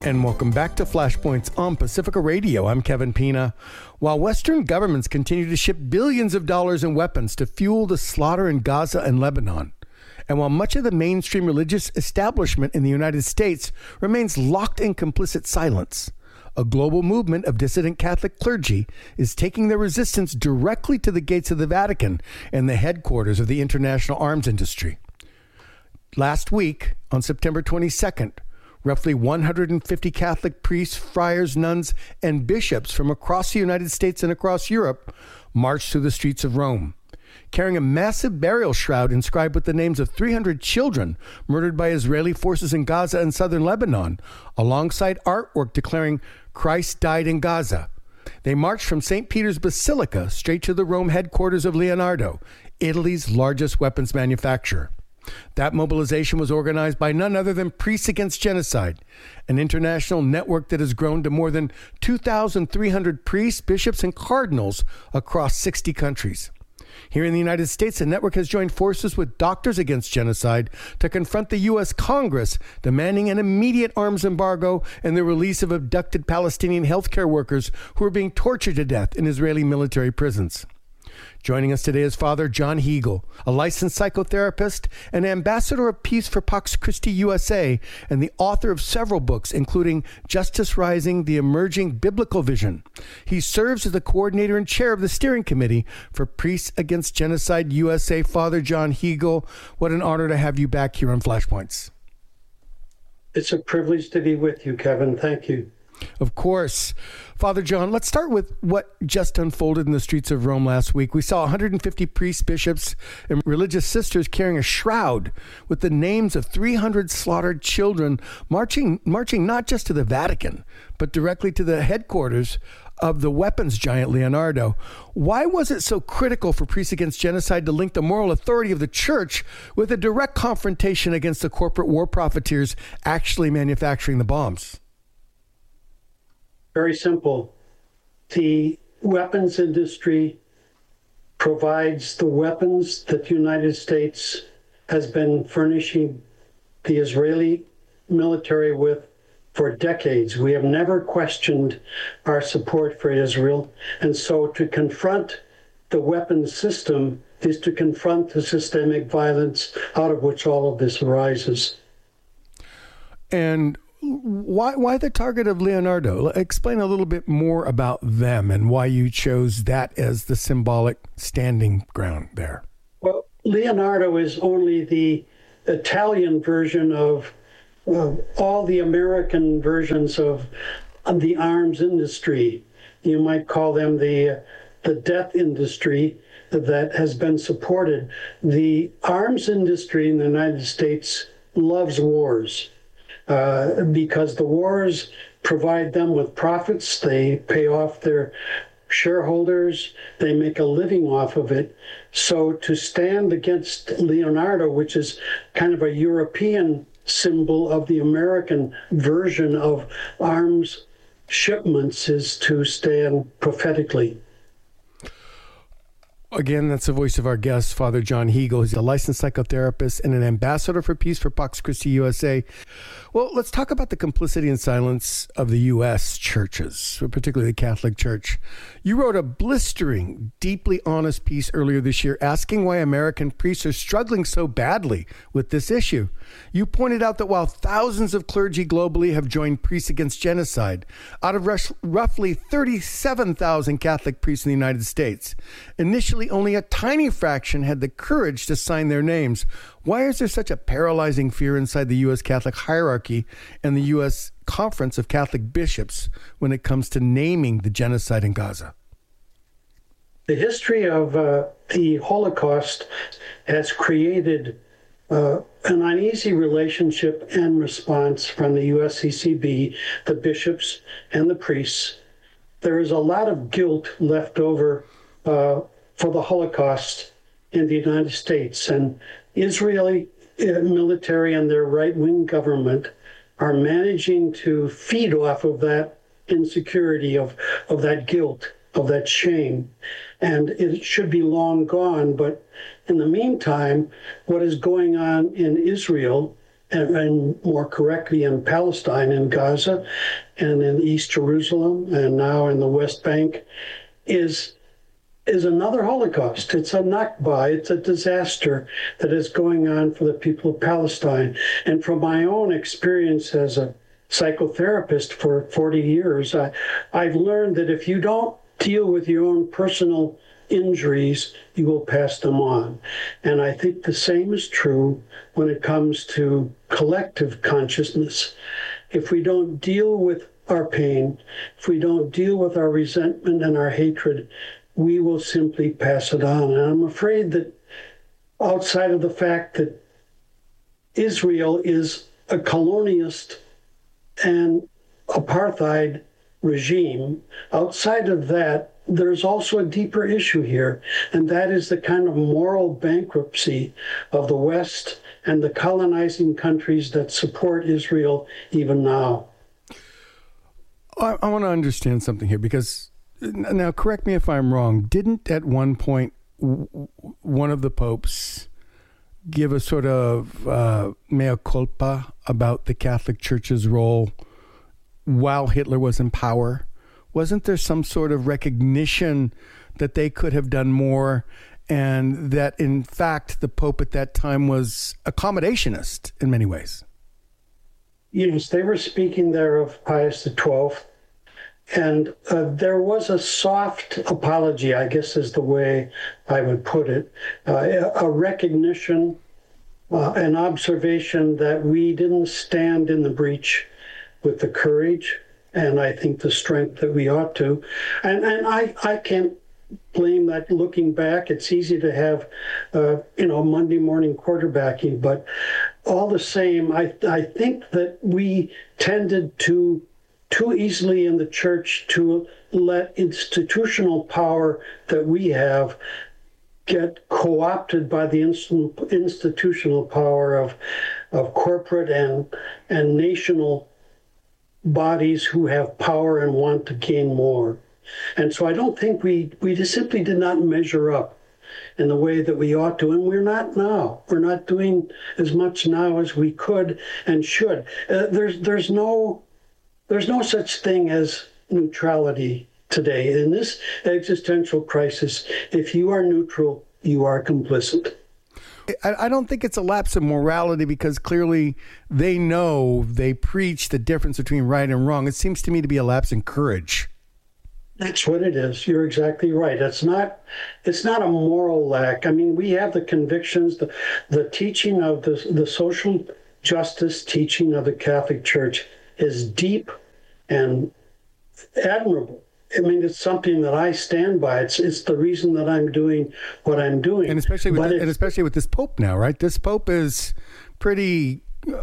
And welcome back to Flashpoints on Pacifica Radio. I'm Kevin Pina. While Western governments continue to ship billions of dollars in weapons to fuel the slaughter in Gaza and Lebanon, and while much of the mainstream religious establishment in the United States remains locked in complicit silence, a global movement of dissident Catholic clergy is taking their resistance directly to the gates of the Vatican and the headquarters of the international arms industry. Last week, on September 22nd, roughly 150 Catholic priests, friars, nuns, and bishops from across the United States and across Europe marched through the streets of Rome, carrying a massive burial shroud inscribed with the names of 300 children murdered by Israeli forces in Gaza and southern Lebanon, alongside artwork declaring Christ died in Gaza. They marched from St. Peter's Basilica straight to the Rome headquarters of Leonardo, Italy's largest weapons manufacturer. That mobilization was organized by none other than Priests Against Genocide, an international network that has grown to more than 2,300 priests, bishops, and cardinals across 60 countries. Here in the United States, the network has joined forces with Doctors Against Genocide to confront the U.S. Congress, demanding an immediate arms embargo and the release of abducted Palestinian healthcare workers who are being tortured to death in Israeli military prisons. Joining us today is Father John Hegel, a licensed psychotherapist and ambassador of peace for Pax Christi USA, and the author of several books, including Justice Rising, The Emerging Biblical Vision. He serves as the coordinator and chair of the steering committee for Priests Against Genocide USA. Father John Hegel, what an honor to have you back here on Flashpoints. It's a privilege to be with you, Kevin. Thank you. Of course. Father John, let's start with what just unfolded in the streets of Rome last week. We saw 150 priests, bishops, and religious sisters carrying a shroud with the names of 300 slaughtered children, marching not just to the Vatican, but directly to the headquarters of the weapons giant Leonardo. Why was it so critical for Priests Against Genocide to link the moral authority of the church with a direct confrontation against the corporate war profiteers actually manufacturing the bombs? Very simple. The weapons industry provides the weapons that the United States has been furnishing the Israeli military with for decades. We have never questioned our support for Israel. And so to confront the weapons system is to confront the systemic violence out of which all of this arises. And why the target of Leonardo? Explain a little bit more about them and why you chose that as the symbolic standing ground there. Well, Leonardo is only the Italian version of all the American versions of the arms industry. You might call them the death industry that has been supported. The arms industry in the United States loves wars. Because the wars provide them with profits, they pay off their shareholders, they make a living off of it. So to stand against Leonardo, which is kind of a European symbol of the American version of arms shipments, is to stand prophetically. Again, that's the voice of our guest, Father John Hegel. He's a licensed psychotherapist and an ambassador for peace for Pax Christi USA. Well, let's talk about the complicity and silence of the U.S. churches, particularly the Catholic Church. You wrote a blistering, deeply honest piece earlier this year asking why American priests are struggling so badly with this issue. You pointed out that while thousands of clergy globally have joined Priests Against Genocide, out of roughly 37,000 Catholic priests in the United States, initially only a tiny fraction had the courage to sign their names. Why is there such a paralyzing fear inside the U.S. Catholic hierarchy and the U.S. Conference of Catholic Bishops when it comes to naming the genocide in Gaza? The history of the Holocaust has created an uneasy relationship and response from the USCCB, the bishops, and the priests. There is a lot of guilt left over for the Holocaust in the United States, and Israeli military and their right-wing government are managing to feed off of that insecurity, of that guilt, of that shame. And it should be long gone, but in the meantime, what is going on in Israel and more correctly in Palestine, in Gaza, and in East Jerusalem, and now in the West Bank, is another Holocaust. It's a Nakba. It's a disaster that is going on for the people of Palestine. And from my own experience as a psychotherapist for 40 years, I've learned that if you don't deal with your own personal injuries, you will pass them on. And I think the same is true when it comes to collective consciousness. If we don't deal with our pain, if we don't deal with our resentment and our hatred, we will simply pass it on. And I'm afraid that outside of the fact that Israel is a colonialist and apartheid regime, outside of that, there's also a deeper issue here, and that is the kind of moral bankruptcy of the West and the colonizing countries that support Israel even now. I want to understand something here, because now, correct me if I'm wrong, didn't at one point one of the popes give a sort of mea culpa about the Catholic Church's role while Hitler was in power? Wasn't there some sort of recognition that they could have done more, and that, in fact, the Pope at that time was accommodationist in many ways? Yes, they were speaking there of Pius XII, and there was a soft apology, I guess is the way I would put it, a recognition, an observation that we didn't stand in the breach with the courage and I think the strength that we ought to. And I can't blame that looking back. It's easy to have, Monday morning quarterbacking, but all the same, I think that we tended to too easily in the church to let institutional power that we have get co-opted by the institutional power of corporate and national bodies who have power and want to gain more. And so I don't think we just simply did not measure up in the way that we ought to, and we're not now. We're not doing as much now as we could and should. There's no such thing as neutrality today. In this existential crisis, if you are neutral, you are complicit. I don't think it's a lapse of morality, because clearly they know, they preach the difference between right and wrong. It seems to me to be a lapse in courage. That's what it is. You're exactly right. It's not a moral lack. I mean, we have the convictions, the teaching of the social justice teaching of the Catholic Church is deep and admirable. I mean, it's something that I stand by. It's the reason that I'm doing what I'm doing. And especially with this Pope now, right? This Pope is pretty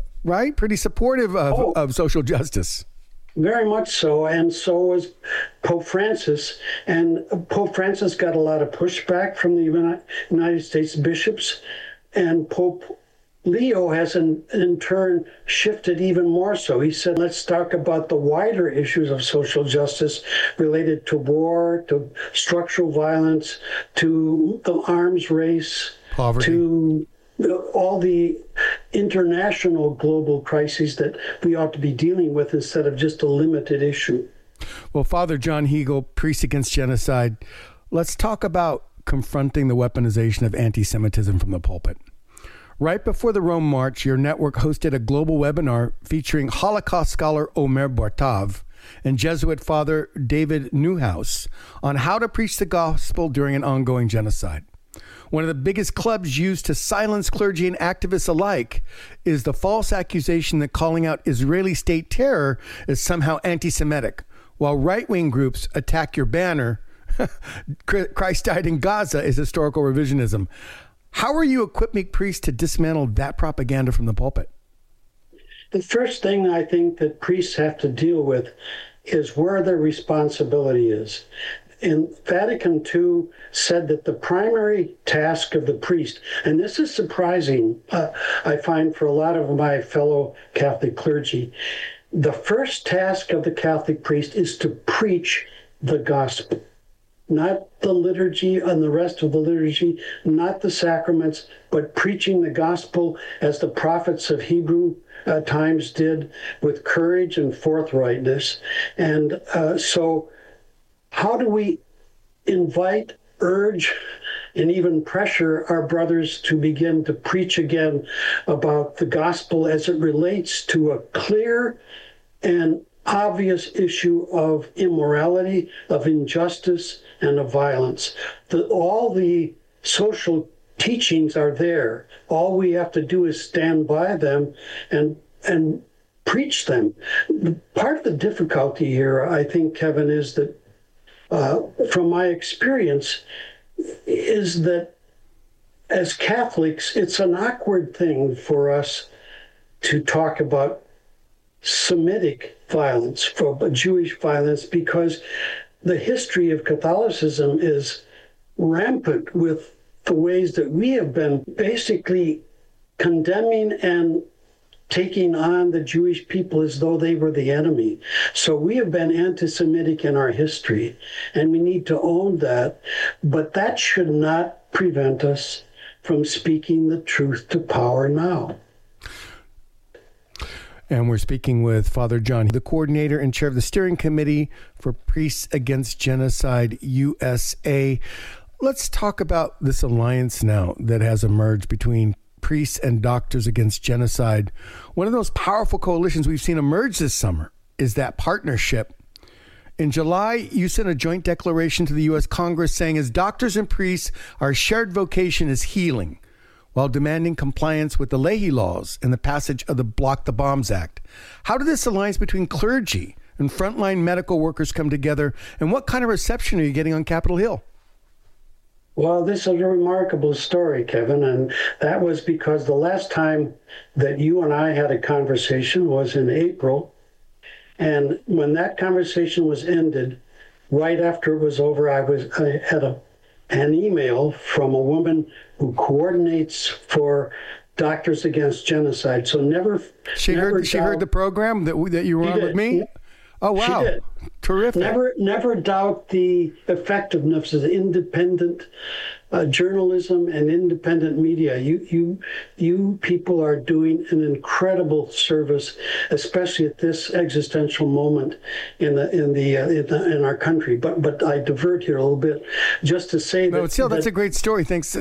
supportive of social justice. Very much so, and so was Pope Francis. And Pope Francis got a lot of pushback from the United States bishops, and Pope Leo has in turn shifted even more so. He said, let's talk about the wider issues of social justice related to war, to structural violence, to the arms race, poverty, to all the international global crises that we ought to be dealing with instead of just a limited issue. Well, Father John Hegel, Priest Against Genocide, let's talk about confronting the weaponization of anti-Semitism from the pulpit. Right before the Rome March, your network hosted a global webinar featuring Holocaust scholar Omer Bartav and Jesuit Father David Neuhaus on how to preach the gospel during an ongoing genocide. One of the biggest clubs used to silence clergy and activists alike is the false accusation that calling out Israeli state terror is somehow anti-Semitic, while right-wing groups attack your banner, Christ died in Gaza, is historical revisionism. How are you equipping priests to dismantle that propaganda from the pulpit? The first thing I think that priests have to deal with is where their responsibility is. And Vatican II said that the primary task of the priest, and this is surprising, I find, for a lot of my fellow Catholic clergy, the first task of the Catholic priest is to preach the gospel. Not the liturgy and the rest of the liturgy, not the sacraments, but preaching the gospel as the prophets of Hebrew times did with courage and forthrightness. And so how do we invite, urge, and even pressure our brothers to begin to preach again about the gospel as it relates to a clear and obvious issue of immorality, of injustice, and of violence? All the social teachings are there. All we have to do is stand by them and preach them. Part of the difficulty here, I think, Kevin, is that from my experience, is that as Catholics, it's an awkward thing for us to talk about Semitic violence, for Jewish violence, because the history of Catholicism is rampant with the ways that we have been basically condemning and taking on the Jewish people as though they were the enemy. So we have been anti-Semitic in our history, and we need to own that. But that should not prevent us from speaking the truth to power now. And we're speaking with Father John, the coordinator and chair of the steering committee for Priests Against Genocide USA. Let's talk about this alliance now that has emerged between Priests and Doctors Against Genocide. One of those powerful coalitions we've seen emerge this summer is that partnership. In July, you sent a joint declaration to the U.S. Congress saying, as doctors and priests, our shared vocation is healing, while demanding compliance with the Leahy laws and the passage of the Block the Bombs Act. How did this alliance between clergy and frontline medical workers come together, and what kind of reception are you getting on Capitol Hill? Well, this is a remarkable story, Kevin, and that was because the last time that you and I had a conversation was in April, and when that conversation was ended, right after it was over, I had an email from a woman who coordinates for Doctors Against Genocide. So she heard the program that you were on with me? Oh, wow. She did. Terrific. Never doubt the effectiveness of independent journalism and independent media. You people are doing an incredible service, especially at this existential moment in our country. But I divert here a little bit just to say that. No, still, that's a great story. Thanks.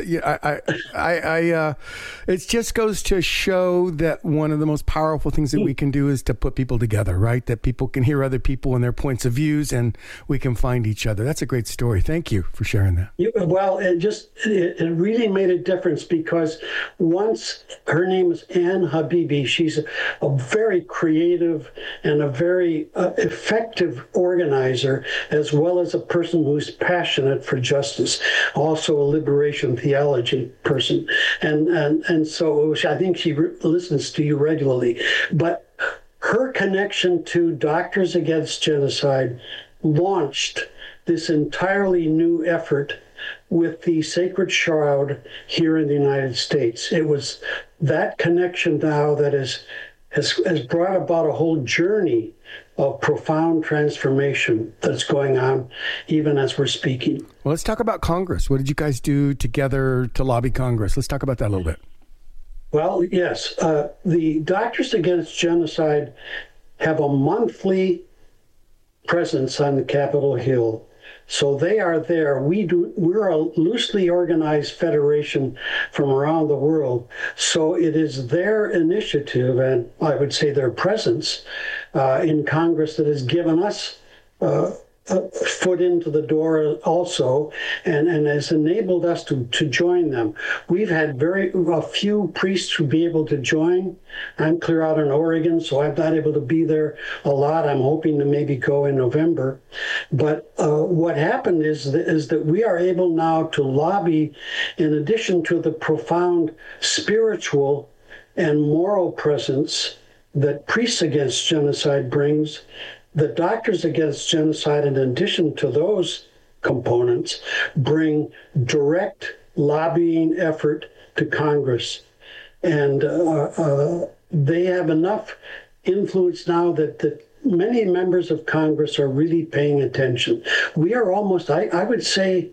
It just goes to show that one of the most powerful things that we can do is to put people together, right? That people can hear other people and their points of views, and we can find each other. That's a great story. Thank you for sharing that. It really made a difference, because once, her name is Ann Habibi. She's a very creative and a very effective organizer, as well as a person who's passionate for justice, also a liberation theology person. And so I think she listens to you regularly. But her connection to Doctors Against Genocide launched this entirely new effort with the Sacred Shroud here in the United States. It was that connection now that has brought about a whole journey of profound transformation that's going on even as we're speaking. Well, let's talk about Congress. What did you guys do together to lobby Congress? Let's talk about that a little bit. Well, yes. The Doctors Against Genocide have a monthly presence on the Capitol Hill. So they are there. We're a loosely organized federation from around the world. So it is their initiative, and I would say their presence in Congress, that has given us a foot into the door also, and has enabled us to join them. We've had a few priests to be able to join. I'm clear out in Oregon, so I'm not able to be there a lot. I'm hoping to maybe go in November. But what happened is that we are able now to lobby, in addition to the profound spiritual and moral presence that Priests Against Genocide brings. The Doctors Against Genocide, in addition to those components, bring direct lobbying effort to Congress. And they have enough influence now that many members of Congress are really paying attention. We are almost, I would say,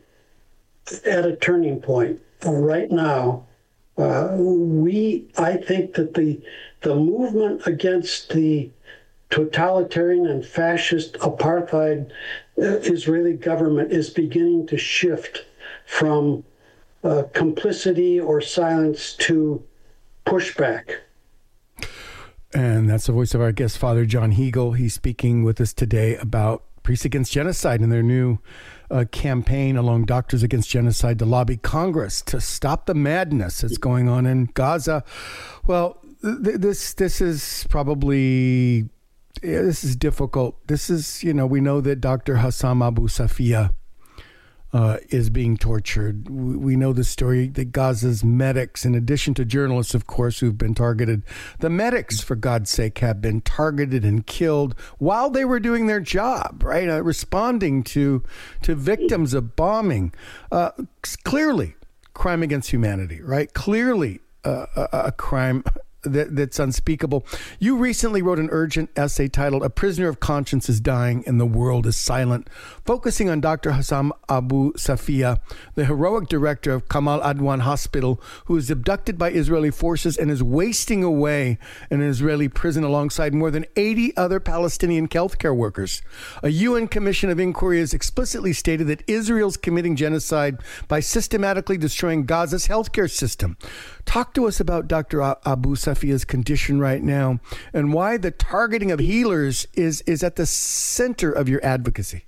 at a turning point right now. I think that the movement against the totalitarian and fascist apartheid Israeli government is beginning to shift from complicity or silence to pushback. And that's the voice of our guest, Father John Hegel. He's speaking with us today about Priests Against Genocide and their new campaign along Doctors Against Genocide to lobby Congress to stop the madness that's going on in Gaza. Well, this is probably, this is difficult. This is, we know that Dr. Hussam Abu Safia is being tortured. We know the story that Gaza's medics, in addition to journalists, of course, who've been targeted, the medics, for God's sake, have been targeted and killed while they were doing their job, right? Responding to victims of bombing. Clearly, crime against humanity, right? Clearly, a crime that's unspeakable. You recently wrote an urgent essay titled "A Prisoner of Conscience is Dying and the World is Silent," focusing on Dr. Hussam Abu Safia, the heroic director of Kamal Adwan Hospital, who was abducted by Israeli forces and is wasting away in an Israeli prison alongside more than 80 other Palestinian healthcare workers. A UN Commission of Inquiry has explicitly stated that Israel's committing genocide by systematically destroying Gaza's healthcare system. Talk to us about Dr. Abu Safia's condition right now and why the targeting of healers is at the center of your advocacy.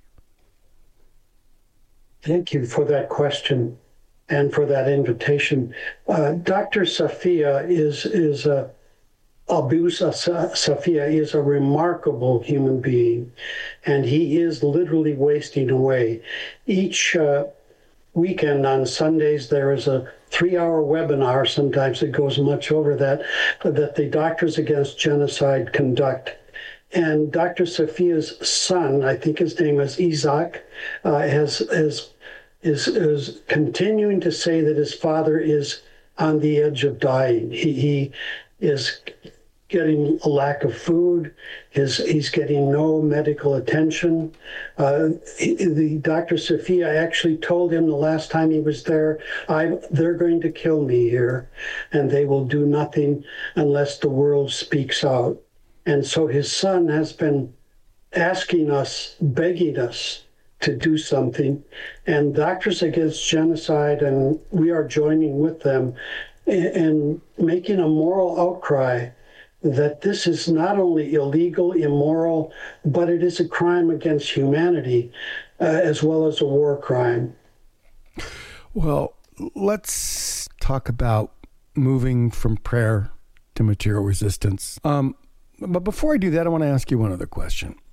Thank you for that question and for that invitation. Dr. Safia Abu Safia is a remarkable human being, and he is literally wasting away. Each weekend on Sundays, there is a 3-hour webinar, sometimes it goes much over that the Doctors Against Genocide conduct. And Dr. Safia's son, I think his name is Isaac, is continuing to say that his father is on the edge of dying. He is getting a lack of food. He's getting no medical attention. The Dr. Safia actually told him the last time he was there, they're going to kill me here, and they will do nothing unless the world speaks out. And so his son has been asking us, begging us to do something. And Doctors Against Genocide, and we are joining with them in making a moral outcry that this is not only illegal, immoral, but it is a crime against humanity as well as a war crime. Well, let's talk about moving from prayer to material resistance. But before I do that, I want to ask you one other question.